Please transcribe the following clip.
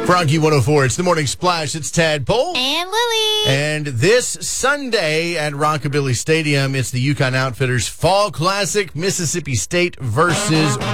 Froggy 104, it's the Morning Splash. It's Tadpole. And Lily. And this Sunday at Rockabilly Stadium, it's the Yukon Outfitters Fall Classic, Mississippi State versus